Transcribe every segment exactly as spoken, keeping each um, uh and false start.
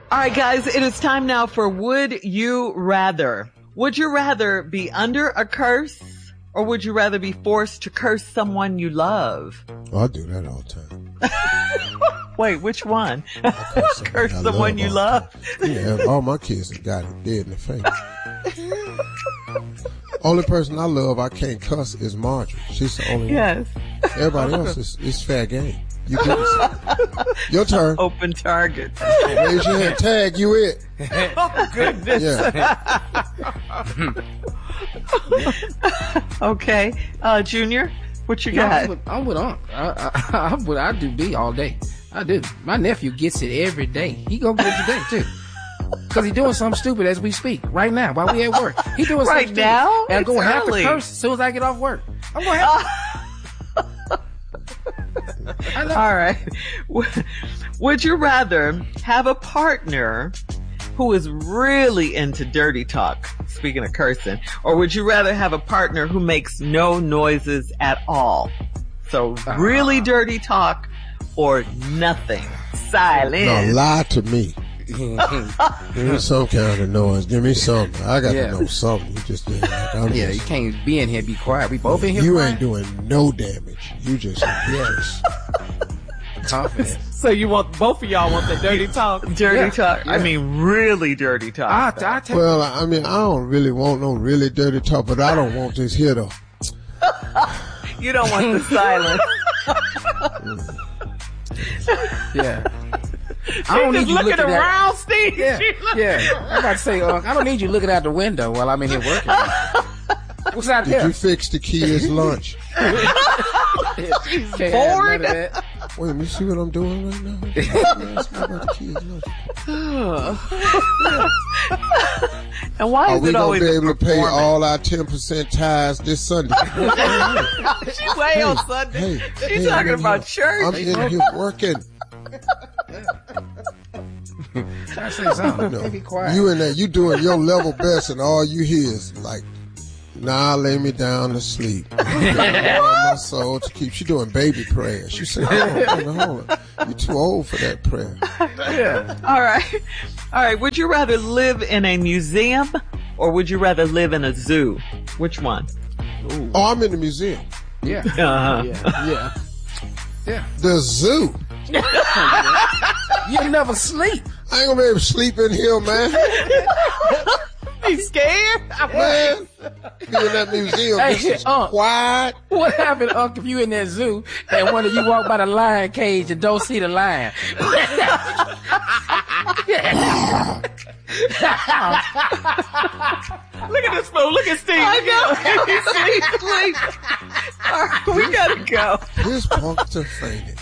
All right, guys, it is time now for Would You Rather. Would you rather be under a curse or would you rather be forced to curse someone you love? Oh, I do that all the time. Wait, which one? Curse, curse someone you love. Yeah, all my kids have got it dead in the face. Only person I love I can't cuss is Marjorie. She's the only yes. one. Everybody else is, is fair game. You get it. Your turn. Open target. Raise your hand. Tag you it. Oh, goodness. Yeah. Okay. Uh, Junior, what you No, got? I'm with, I'm with Unc. I, I, I'm with, I do B all day. I do. My nephew gets it every day. He gonna get it today, too. Cause he doing something stupid as we speak. Right now, while we at work. He doing right something now? stupid. And I'm gonna have to early. curse as soon as I get off work. I'm gonna have to. I know. All right. Would you rather have a partner who is really into dirty talk, speaking of cursing, or would you rather have a partner who makes no noises at all? So really dirty talk or nothing. Silent. No, lie to me. Give me some kind of noise. Give me something. I got Yeah. to know something. You just did. Like, I'm Yeah, just, you can't be in here and be quiet. We both in here You quiet. ain't doing no damage. You just, you just Confidence. So you want, both of y'all want the dirty talk? Dirty Yeah, talk. I yeah. mean, really dirty talk. I, I tell you. Well, I mean, I don't really want no really dirty talk, but I don't want this here though. You don't want the silence. Yeah. I don't need just you looking looking at- around, Steve. Yeah, She look- yeah. I got to say, uh, I don't need you looking out the window while I'm in here working. What's out Did there? you fix the kids' lunch? She's bored. Wait, let me see what I'm doing right now. Ask me about the kids' lunch. And why Are is we it gonna always be a able to pay performance? all our ten percent tithes this Sunday? She way on Sunday. Hey, She's hey, talking I'm about in- church. I'm in here working. Try to say something. You know, Be quiet. you in there, you doing your level best, and all you hear is like, "Nah, lay me down to sleep." My soul to keep. She doing baby prayers. She said, "Hold on, hold on, hold on. You're too old for that prayer." Yeah. All right. All right. Would you rather live in a museum or would you rather live in a zoo? Which one? Oh, I'm in the museum. Yeah. Uh-huh. Yeah. Yeah. Yeah. The zoo. You never sleep. I ain't gonna be able to sleep in here, man. You scared? Man, be in that museum. Hey, This is uh, quiet. What happened, Unc, if you in that zoo and one of you walk by the lion cage and don't see the lion? Look at this fool. Look at Steve. I know. He's sleep, sleep. All right, we gotta go. This punkster fainted.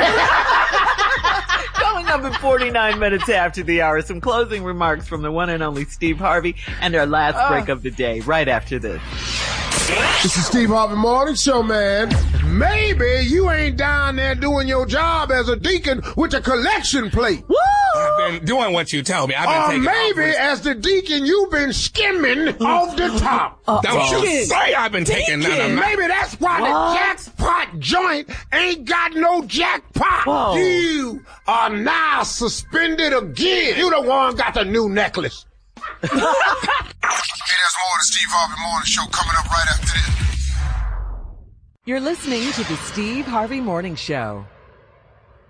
Coming up in forty-nine minutes after the hour, some closing remarks from the one and only Steve Harvey and our last Uh. break of the day right after this. This is Steve Harvey Morning Show, man. Maybe you ain't down there doing your job as a deacon with a collection plate. Woo! I've been doing what you tell me. I've been Or taking maybe offers. as the deacon, you've been skimming off the top. Don't you say I've been taking none of my... Maybe that's why What? the jackpot joint ain't got no jackpot. Whoa. You are now suspended again. You the one got the new necklace. Hey, there's more of the Steve Harvey Morning Show coming up right after this. You're listening to the Steve Harvey Morning Show.